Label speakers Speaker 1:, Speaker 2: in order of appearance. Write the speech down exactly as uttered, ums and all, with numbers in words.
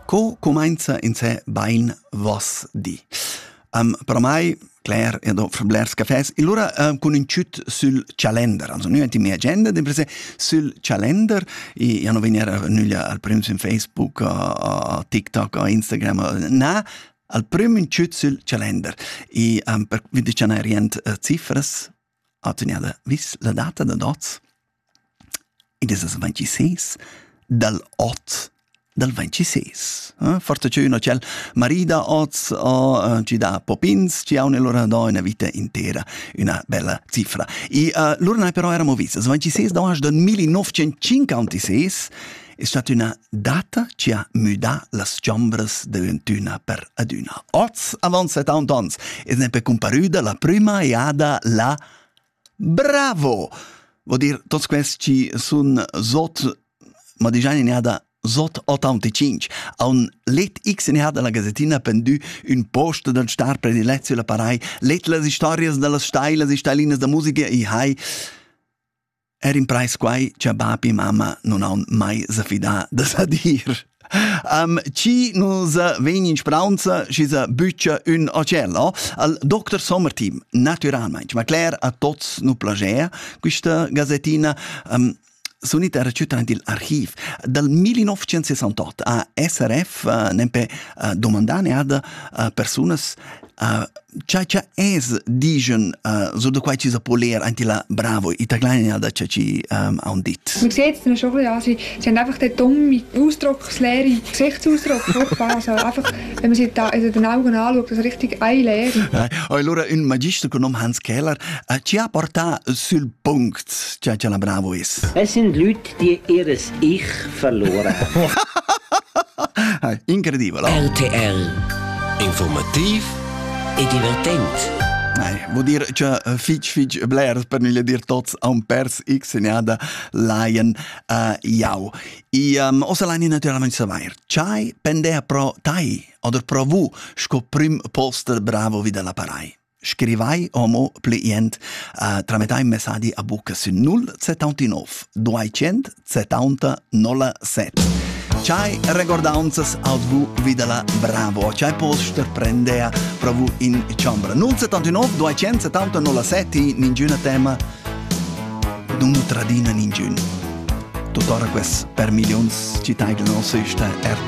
Speaker 1: Co comincia in sé bain vos di. Um, per mai, Claire, e do Blairs Cafés, e allora uh, con un ciut sul calendar, also noi abbiamo mia agenda, sempre sul calendar, e io non venire nulla al primo su Facebook, o TikTok, o Instagram, o, na, al primo un ciut sul calendar. E um, per vi diciamo rient uh, cifras, otteniada vis la data da dots, ed è il ventisei del otto del ventisei. Eh? Forse c'è uno c'è marida oz o uh, ci dà popins, ci ha un'ora da una vita intera, una bella cifra. E uh, l'ora però eravamo visti, il ventisei del millenovecentocinquantasei è stata una data che ha mudato le chambre di una per ad una. Oz avanti settanta anni è sempre comparuta la prima iada la Bravo! Vuol dire, tutti questi sono sotto, ma diciamo ne ha da sotto ottantacinque. A un let X ne ha della Gazzettina pendu un post del star prediletto sulla parai, let le storie delle stelle, le stelline da musica e hai er in price quai che papi e mamma non hanno mai zafidato da sa dir. Um, ci nos veni in speranza ci sa butcha un ocello al Doctor Sommerteam naturalmente ma Claire a tots nu plagea questa gazzettina um, sunita era ciuta l'archiv dal millenovecentosessantotto a S R F uh, nempe uh, domandane ad uh, personas uh, c'è c'è es digen uh, so da quai ci sa poler anti la Bravo italiani ad c'è ci um, han dit.
Speaker 2: Man sieht es dann schon ein bisschen, sie, sie haben einfach den dummen ausdrucksleeren Gesichtsausdruck. Also einfach, wenn man sie da in den Augen anschaut, das ist richtig einleeren.
Speaker 1: Ja, allora un magister con nome Hans Keller uh, ci ha portato sul punkt c'è c'è la Bravo is.
Speaker 3: Es sind Leute, die ihres Ich verloren
Speaker 1: haben. Incredibile.
Speaker 4: R T L informativ e divertent.
Speaker 1: Nei, vuol dire che uh, fitch fitch Blair per non gli dire tots a un pers x ne ha da Lion uh, jau. E um, osa lani naturalmente savair. C'hai pendea pro tai oder pro vu sco prim poster bravo vi della parai. Scrivai omo plient uh, trametai messaggi a buca su null settantanove duecentosettanta nolla sette. C'hai ricordanzas ad vu videla Bravo. C'hai poster prendea pro vu in ciambra. null settantanove duecentosettanta nolla sette ningiuna tema non tradina ningiun. Tuttora quest per milions città del nostro R